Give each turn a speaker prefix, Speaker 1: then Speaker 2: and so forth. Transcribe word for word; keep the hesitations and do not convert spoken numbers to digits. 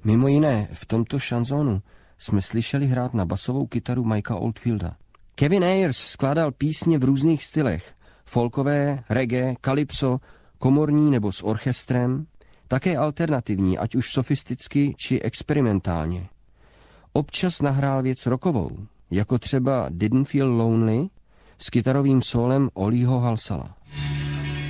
Speaker 1: Mimo jiné, v tomto šanzónu jsme slyšeli hrát na basovou kytaru Mikea Oldfielda. Kevin Ayers skládal písně v různých stylech. Folkové, reggae, calypso, komorní nebo s orchestrem, také alternativní, ať už sofisticky či experimentálně. Občas nahrál věc rockovou, jako třeba Didn't Feel Lonely s kytarovým sólem Ollyho Halsalla.